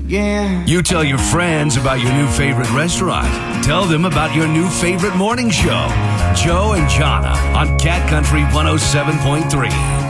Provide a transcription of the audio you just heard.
again. You tell your friends about your new favorite restaurant. Tell them about your new favorite morning show. Joe and Jana on Cat Country 107.3.